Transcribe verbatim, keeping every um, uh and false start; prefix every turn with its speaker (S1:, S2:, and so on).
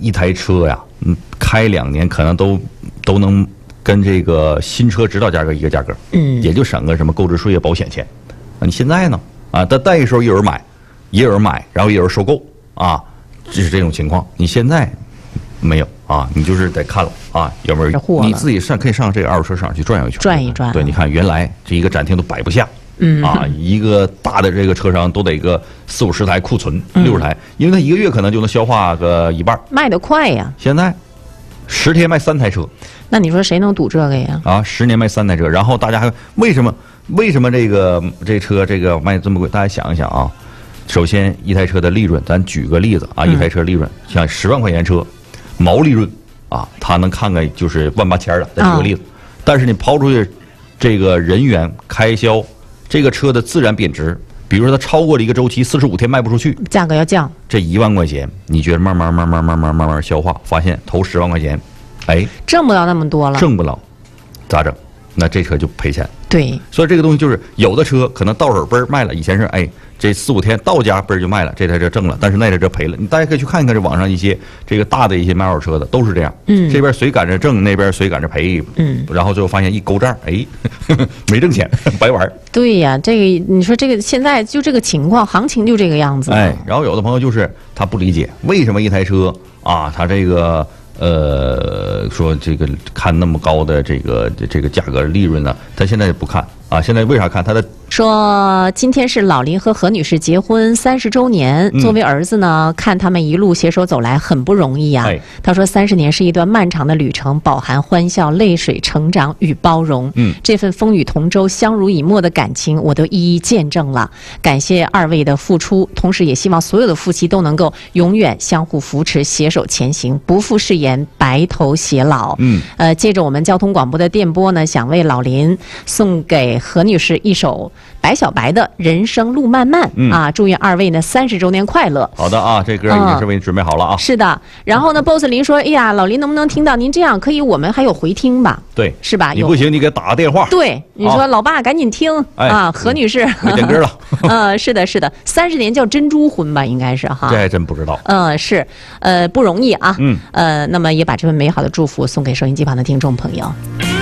S1: 一台车呀，嗯，开两年可能都都能跟这个新车指导价格一个价格，
S2: 嗯，
S1: 也就省个什么购置税啊、保险钱。啊，你现在呢？啊，但那个时候也有人买，也有人买，然后也有人收购啊，这是这种情况。你现在没有啊，你就是得看了啊，有没有？你自己上可以上这个二手车市场去转一圈，
S2: 转一转。
S1: 对，你看原来这一个展厅都摆不下。
S2: 嗯
S1: 啊，一个大的这个车商都得个四五十台库存，六十台，因为他一个月可能就能消化个一半，
S2: 卖得快呀。
S1: 现在十天卖三台车，
S2: 那你说谁能赌这个呀？
S1: 啊，十年卖三台车，然后大家还为什么为什么这个这车这个卖这么贵？大家想一想啊，首先一台车的利润，咱举个例子啊，一台车利润像十万块钱车，毛利润啊，他能看看就是万八千了，再举个例子，但是你抛出去这个人员开销。这个车的自然贬值，比如说它超过了一个周期四十五天卖不出去，
S2: 价格要降。
S1: 这一万块钱，你觉得慢慢慢慢慢慢慢慢消化，发现投十万块钱，哎，
S2: 挣不到那么多了，
S1: 挣不了，咋整？那这车就赔钱。
S2: 对，
S1: 所以这个东西就是有的车可能到手嘣儿卖了，以前是哎这四五天到家嘣儿就卖了，这台车挣了，但是那台车赔了。你大家可以去看一看这网上一些这个大的一些卖二手车的都是这样，
S2: 嗯，
S1: 这边谁赶着挣，那边谁赶着赔，
S2: 嗯，
S1: 然后最后发现一勾账，哎，呵呵没挣钱，白玩。对
S2: 呀，这个你说这个现在就这个情况，行情就这个样子。
S1: 哎，然后有的朋友就是他不理解为什么一台车啊，他这个。呃，说这个看那么高的这个这个价格利润呢，他现在不看啊，现在为啥看？他的
S2: 说今天是老林和何女士结婚三十周年，作为儿子呢，看他们一路携手走来很不容易呀、啊。他说三十年是一段漫长的旅程，饱含欢笑、泪水、成长与包容。嗯，这份风雨同舟、相濡以沫的感情，我都一一见证了。感谢二位的付出，同时也希望所有的夫妻都能够永远相互扶持，携手前行，不负誓言。白头偕老。嗯，呃，借着我们交通广播的电波呢，想为老林送给何女士一首白小白的《人生路漫漫》嗯、啊，祝愿二位呢三十周年快乐。
S1: 好的啊，这歌已经是为你准备好了啊。
S2: 嗯、是的，然后呢 ，boss 林说：“哎呀，老林能不能听到？您这样可以，我们还有回听吧？
S1: 对，
S2: 是吧？
S1: 你不行，你给打个电话。
S2: 对，你说、啊、老爸赶紧听、哎、啊，何女士
S1: 点歌了。
S2: 呃，是的，是的，三十年叫珍珠婚吧，应该是哈。
S1: 这还真不知道。
S2: 嗯、呃，是，呃，不容易啊。嗯，呃，那么也把这份美好的祝福送给收音机旁的听众朋友。